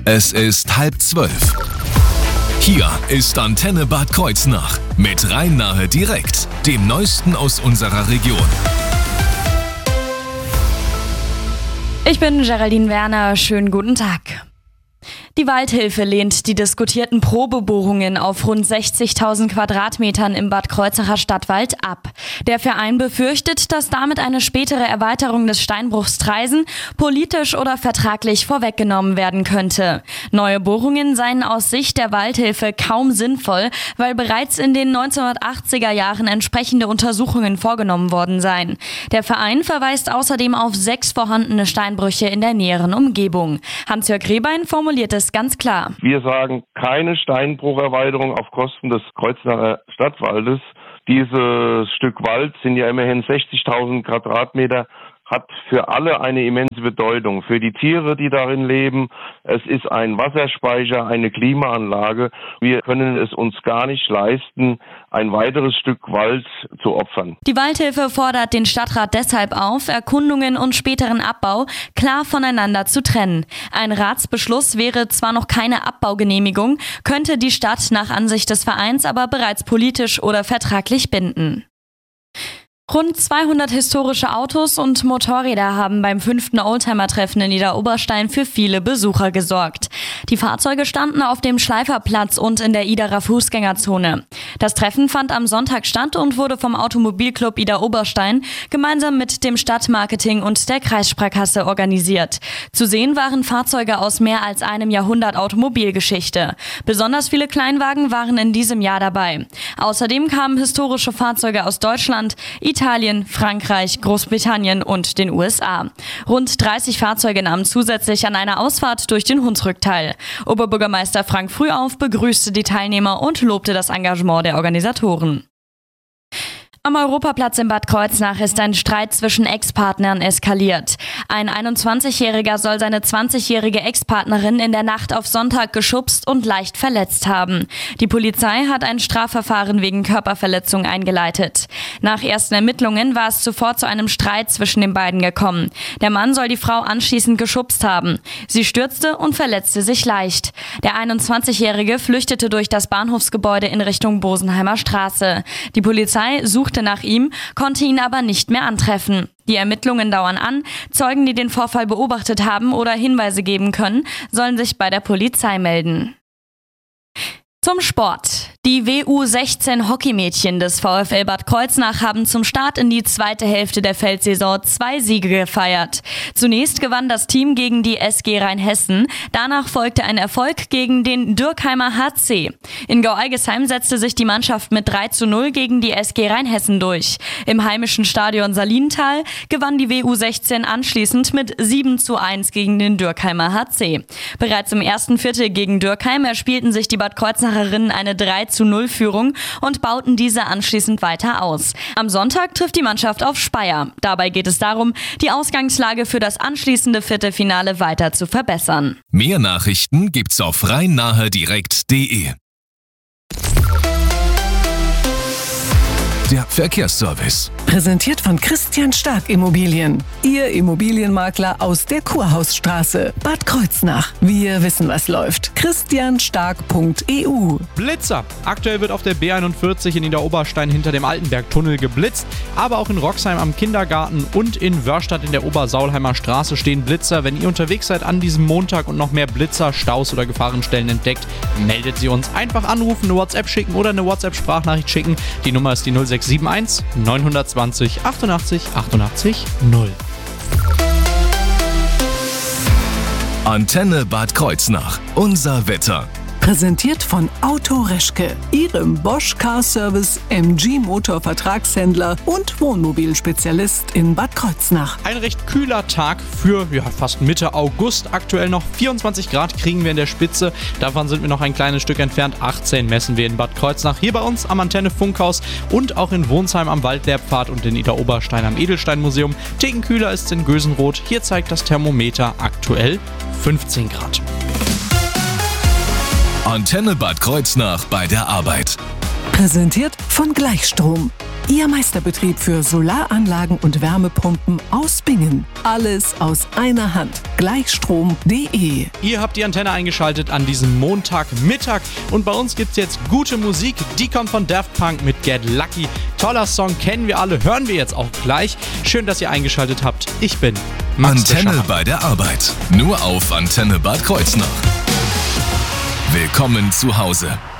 Es ist 11:30. Hier ist Antenne Bad Kreuznach mit Rhein-Nahe direkt, dem Neuesten aus unserer Region. Ich bin Geraldine Werner, schönen guten Tag. Die Waldhilfe lehnt die diskutierten Probebohrungen auf rund 60.000 Quadratmetern im Bad Kreuznacher Stadtwald ab. Der Verein befürchtet, dass damit eine spätere Erweiterung des Steinbruchs Traisen politisch oder vertraglich vorweggenommen werden könnte. Neue Bohrungen seien aus Sicht der Waldhilfe kaum sinnvoll, weil bereits in den 1980er Jahren entsprechende Untersuchungen vorgenommen worden seien. Der Verein verweist außerdem auf 6 vorhandene Steinbrüche in der näheren Umgebung. Hans-Jörg Rehbein formuliert es ganz klar. Wir sagen keine Steinbrucherweiterung auf Kosten des Kreuznacher Stadtwaldes. Dieses Stück Wald sind ja immerhin 60.000 Quadratmeter, hat für alle eine immense Bedeutung. Für die Tiere, die darin leben. Es ist ein Wasserspeicher, eine Klimaanlage. Wir können es uns gar nicht leisten, ein weiteres Stück Wald zu opfern. Die Waldhilfe fordert den Stadtrat deshalb auf, Erkundungen und späteren Abbau klar voneinander zu trennen. Ein Ratsbeschluss wäre zwar noch keine Abbaugenehmigung, könnte die Stadt nach Ansicht des Vereins aber bereits politisch oder vertraglich binden. Rund 200 historische Autos und Motorräder haben beim 5. Oldtimer-Treffen in Idar-Oberstein für viele Besucher gesorgt. Die Fahrzeuge standen auf dem Schleiferplatz und in der Idarer Fußgängerzone. Das Treffen fand am Sonntag statt und wurde vom Automobilclub Idar-Oberstein gemeinsam mit dem Stadtmarketing und der Kreissparkasse organisiert. Zu sehen waren Fahrzeuge aus mehr als einem Jahrhundert Automobilgeschichte. Besonders viele Kleinwagen waren in diesem Jahr dabei. Außerdem kamen historische Fahrzeuge aus Deutschland, Italien, Frankreich, Großbritannien und den USA. Rund 30 Fahrzeuge nahmen zusätzlich an einer Ausfahrt durch den Hunsrück teil. Oberbürgermeister Frank Frühauf begrüßte die Teilnehmer und lobte das Engagement der Organisatoren. Am Europaplatz in Bad Kreuznach ist ein Streit zwischen Ex-Partnern eskaliert. Ein 21-Jähriger soll seine 20-jährige Ex-Partnerin in der Nacht auf Sonntag geschubst und leicht verletzt haben. Die Polizei hat ein Strafverfahren wegen Körperverletzung eingeleitet. Nach ersten Ermittlungen war es zuvor zu einem Streit zwischen den beiden gekommen. Der Mann soll die Frau anschließend geschubst haben. Sie stürzte und verletzte sich leicht. Der 21-Jährige flüchtete durch das Bahnhofsgebäude in Richtung Bosenheimer Straße. Die Polizei suchte nach ihm, konnte ihn aber nicht mehr antreffen. Die Ermittlungen dauern an. Zeugen, die den Vorfall beobachtet haben oder Hinweise geben können, sollen sich bei der Polizei melden. Zum Sport. Die WU16 Hockeymädchen des VfL Bad Kreuznach haben zum Start in die zweite Hälfte der Feldsaison 2 Siege gefeiert. Zunächst gewann das Team gegen die SG Rheinhessen. Danach folgte ein Erfolg gegen den Dürkheimer HC. In Gau-Algesheim setzte sich die Mannschaft mit 3:0 gegen die SG Rheinhessen durch. Im heimischen Stadion Salintal gewann die WU16 anschließend mit 7:1 gegen den Dürkheimer HC. Bereits im ersten Viertel gegen Dürkheim erspielten sich die Bad Kreuznacherinnen eine 3:0-Führung und bauten diese anschließend weiter aus. Am Sonntag trifft die Mannschaft auf Speyer. Dabei geht es darum, die Ausgangslage für das anschließende Viertelfinale weiter zu verbessern. Mehr Nachrichten gibt's auf rhein-nahe-direkt.de. Der Verkehrsservice. Präsentiert von Christian Stark Immobilien. Ihr Immobilienmakler aus der Kurhausstraße, Bad Kreuznach. Wir wissen, was läuft. christianstark.eu. Blitzer. Aktuell wird auf der B41 in Idar-Oberstein hinter dem Altenbergtunnel geblitzt. Aber auch in Roxheim am Kindergarten und in Wörstadt in der Obersaulheimer Straße stehen Blitzer. Wenn ihr unterwegs seid an diesem Montag und noch mehr Blitzer, Staus oder Gefahrenstellen entdeckt, meldet sie uns. Einfach anrufen, eine WhatsApp schicken oder eine WhatsApp-Sprachnachricht schicken. Die Nummer ist die 0671 920 88 88 0. Antenne Bad Kreuznach. Unser Wetter. Präsentiert von Auto Reschke, Ihrem Bosch Car Service, MG Motor Vertragshändler und Wohnmobilspezialist in Bad Kreuznach. Ein recht kühler Tag für fast Mitte August. Aktuell noch 24 Grad kriegen wir in der Spitze. Davon sind wir noch ein kleines Stück entfernt. 18 messen wir in Bad Kreuznach. Hier bei uns am Antenne Funkhaus und auch in Wohnsheim am Waldlehrpfad und in Idar-Oberstein am Edelsteinmuseum. Ticken kühler ist es in Gösenroth. Hier zeigt das Thermometer aktuell 15 Grad. Antenne Bad Kreuznach bei der Arbeit. Präsentiert von Gleichstrom. Ihr Meisterbetrieb für Solaranlagen und Wärmepumpen aus Bingen. Alles aus einer Hand. Gleichstrom.de. Ihr habt die Antenne eingeschaltet an diesem Montagmittag und bei uns gibt's jetzt gute Musik. Die kommt von Daft Punk mit Get Lucky. Toller Song, kennen wir alle, hören wir jetzt auch gleich. Schön, dass ihr eingeschaltet habt. Ich bin Max Antenne bei der Arbeit. Nur auf Antenne Bad Kreuznach. Willkommen zu Hause.